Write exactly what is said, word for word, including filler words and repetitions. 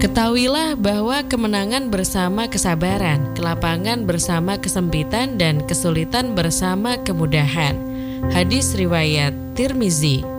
Ketahuilah bahwa kemenangan bersama kesabaran, kelapangan bersama kesempitan, dan kesulitan bersama kemudahan. Hadis riwayat Tirmizi.